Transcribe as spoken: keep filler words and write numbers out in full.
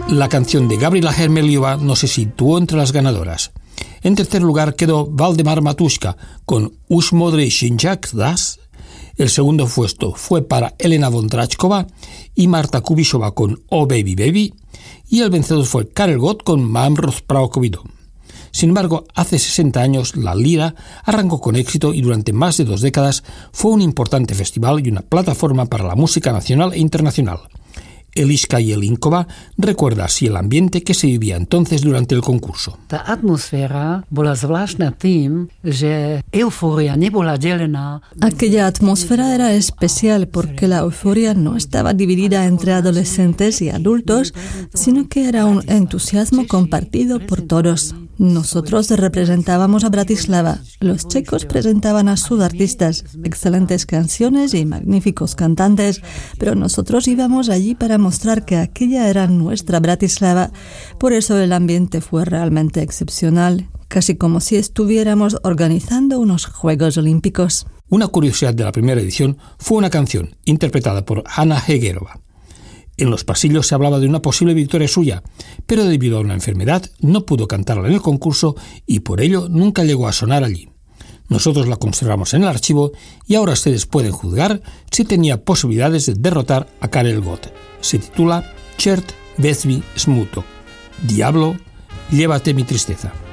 La canción de Gabriela Hermeliova no se situó entre las ganadoras. En tercer lugar quedó Valdemar Matuška con Už modrý šinčák das. El segundo puesto fue para Elena Vondráčková y Marta Kubišová con Oh Baby Baby, y el vencedor fue Karel Gott con Mám rozprávkový dom. Sin embargo, hace sesenta años la lira arrancó con éxito y durante más de dos décadas fue un importante festival y una plataforma para la música nacional e internacional. Eliška Jelinkova recuerda así el ambiente que se vivía entonces durante el concurso. Ta atmosféra bola zvláštna tým, že euforia nebola delená. Aquella atmósfera era especial porque la euforia no estaba dividida entre adolescentes y adultos, sino que era un entusiasmo compartido por todos. Nosotros representábamos a Bratislava, los checos presentaban a sus artistas, excelentes canciones y magníficos cantantes, pero nosotros íbamos allí para mostrar que aquella era nuestra Bratislava. Por eso el ambiente fue realmente excepcional, casi como si estuviéramos organizando unos Juegos Olímpicos. Una curiosidad de la primera edición fue una canción interpretada por Hanna Hegerova. En los pasillos se hablaba de una posible victoria suya, pero debido a una enfermedad no pudo cantarla en el concurso y por ello nunca llegó a sonar allí. Nosotros la conservamos en el archivo y ahora ustedes pueden juzgar si tenía posibilidades de derrotar a Karel Gott. Se titula Čert vezmi smutok, Diablo, llévate mi tristeza.